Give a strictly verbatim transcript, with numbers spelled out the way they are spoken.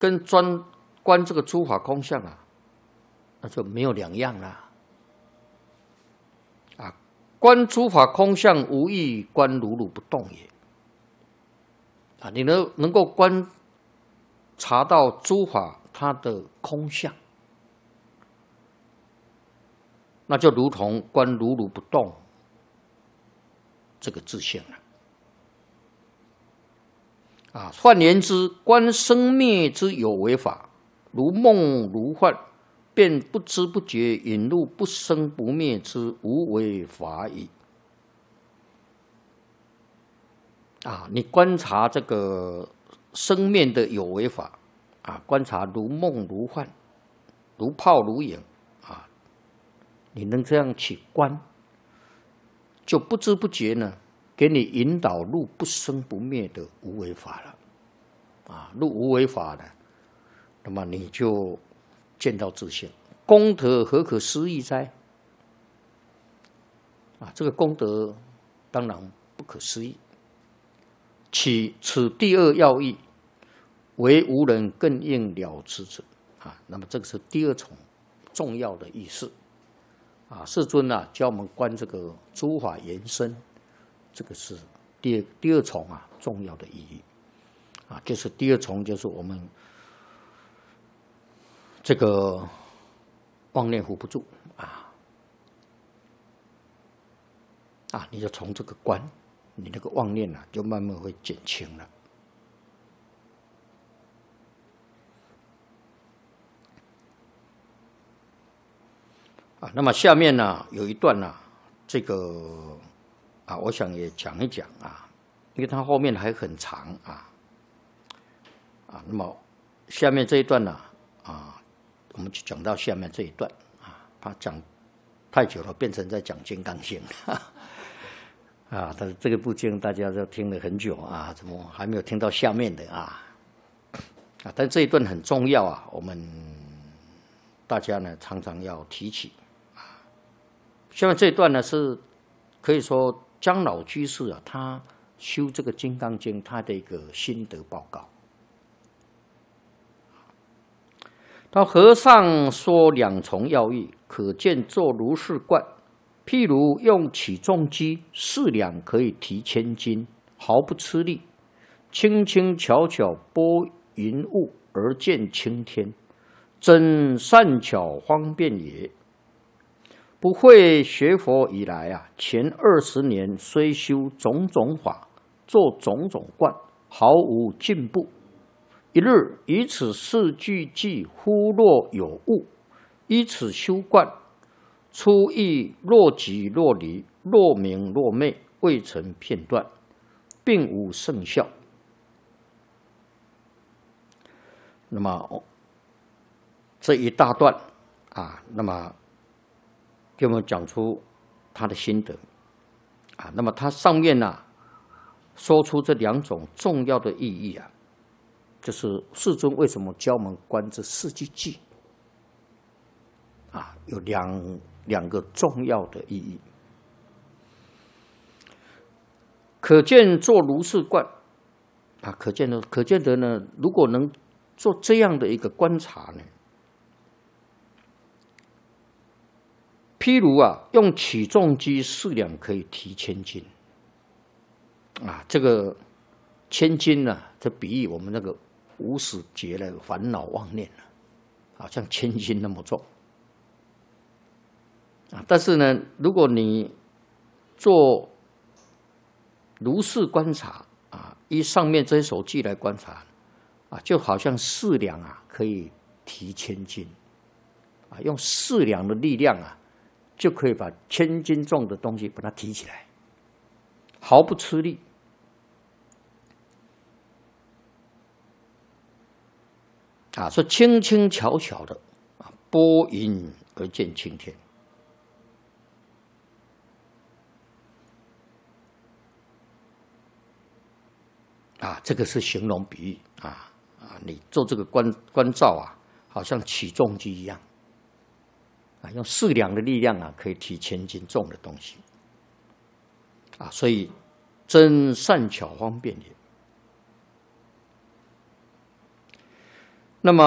跟专观这个诸法空相啊，那就没有两样啦。啊，观诸法空相无异，观如如不动也。啊，你能能够观察到诸法它的空相，那就如同观如如不动这个自性了。啊，换言之，观生灭之有为法，如梦如幻，便不知不觉引入不生不灭之无为法矣。啊，你观察这个生灭的有为法，啊，观察如梦如幻，如泡如影，啊，你能这样去观，就不知不觉呢，给你引导入不生不灭的无为法了。啊，入无为法呢，那么你就见到自性，功德何可思议哉？啊，这个功德当然不可思议。其此第二要义，为无人更应了之者。啊，那么这个是第二重重要的意思。啊，世尊啊，教我们观这个诸法延伸，这个是第二第二重啊重要的意义。啊，就是第二重，就是我们这个妄念护不住啊啊，你就从这个观。你那个妄念啊，就慢慢会减轻了。啊，那么下面呢有一段呢、啊，这个啊，我想也讲一讲啊，因为它后面还很长啊啊，那么下面这一段呢 啊, 啊，我们就讲到下面这一段啊，他讲太久了，变成在讲《金刚经》。啊，但是这个部经大家都听了很久啊，怎么还没有听到下面的啊？啊，但这一段很重要啊，我们大家呢常常要提起啊。下面这一段呢是可以说姜老居士啊，他修这个《金刚经》他的一个心得报告。到和尚说两重要义，可见作如是观。譬如用起重机，四两可以提千斤，毫不吃力，轻轻巧巧拨云雾而见青天，真善巧方便也。不会学佛以来啊，前二十年虽修种种法，做种种观，毫无进步。一日以此四句偈忽若有悟，依此修观。初亦若即若离，若明若昧，未曾片段，并无圣效。那么这一大段啊，那么给我们讲出他的心得啊。那么他上面呢、啊，说出这两种重要的意义啊，就是世尊为什么教我们观这四句偈啊，有两。两个重要的意义，可见做如是观啊，可见的可见得呢，如果能做这样的一个观察呢，譬如啊，用起重机四两可以提千斤啊，这个千斤呢、啊，这比喻我们那个无始劫的烦恼妄念啊，好像千斤那么重。啊，但是呢，如果你做如是观察啊，依上面这一首偈来观察啊，就好像四两啊可以提千斤啊，用四两的力量啊，就可以把千斤重的东西把它提起来，毫不吃力。啊，说轻轻巧巧的啊，拨云而见青天。啊，这个是形容比喻啊啊！你做这个观观照啊，好像起重机一样啊，用四两的力量啊，可以提千斤重的东西啊，所以真善巧方便也。 那么